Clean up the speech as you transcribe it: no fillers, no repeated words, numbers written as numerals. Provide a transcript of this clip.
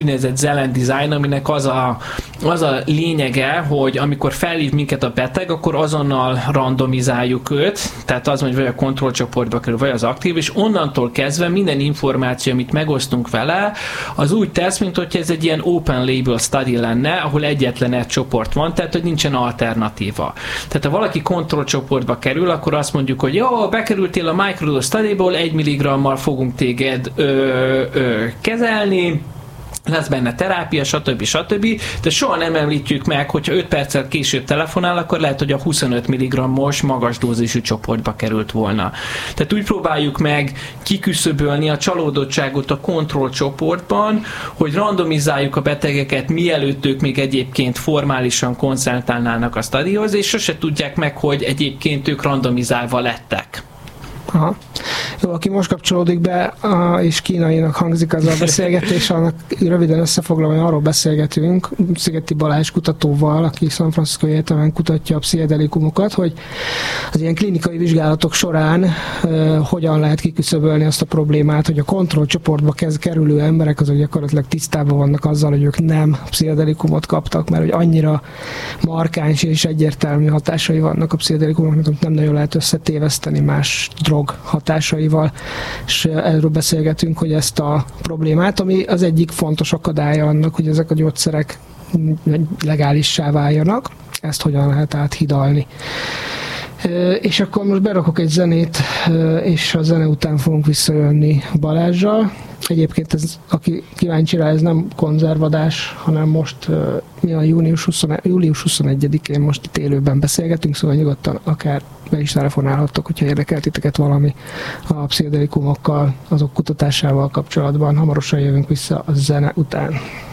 úgynevezett Zelen Design, aminek az a lényege, hogy amikor felhív minket a beteg, akkor azonnal randomizáljuk őt, tehát az, hogy vagy a kontrollcsoportba kerül, vagy az aktív, és onnantól kezdve minden információ, amit megosztunk vele, az úgy tesz, mint hogyha ez egy ilyen open label study lenne, ahol egyetlen egy csoport van, tehát hogy nincsen alternatíva. Tehát ha valaki kontrollcsoportba kerül, akkor azt mondjuk, hogy jó, bekerültél a microdose studyból, 1 mg-mal fogunk téged kezelni, lesz benne terápia, stb. De soha nem említjük meg, hogyha 5 perccel később telefonál, akkor lehet, hogy a 25 mg-os magas dózisú csoportba került volna. Tehát úgy próbáljuk meg kiküszöbölni a csalódottságot a kontrollcsoportban, hogy randomizáljuk a betegeket, mielőtt ők még egyébként formálisan konzultálnának a studyhoz, és sose tudják meg, hogy egyébként ők randomizálva lettek. Aha. Jó, aki most kapcsolódik be, és kínainak hangzik az a beszélgetés, annak röviden összefoglalva, hogy arról beszélgetünk Szigeti Balázs kutatóval, aki San Francisco Egyetemen kutatja a pszichedelikumokat, hogy az ilyen klinikai vizsgálatok során hogyan lehet kiküszöbölni azt a problémát, hogy a kontrollcsoportba kerülő emberek azok gyakorlatilag tisztában vannak azzal, hogy ők nem pszichedelikumot kaptak, mert hogy annyira markáns és egyértelmű hatásai vannak a pszichedelikumoknak, amit nem nagyon lehet összetéveszteni más drog hatásaival, és erről beszélgetünk, hogy ezt a problémát, ami az egyik fontos akadálya annak, hogy ezek a gyógyszerek legálissá váljanak, ezt hogyan lehet áthidalni. És akkor most berakok egy zenét, és a zene után fogunk visszajönni Balázssal. Egyébként ez, aki kíváncsi rá, ez nem konzervadás, hanem most mi a július 21-én most itt élőben beszélgetünk, szóval nyugodtan akár be is telefonálhattok, hogyha érdekel titeket valami a pszichedelikumokkal, azok kutatásával kapcsolatban. Hamarosan jövünk vissza a zene után.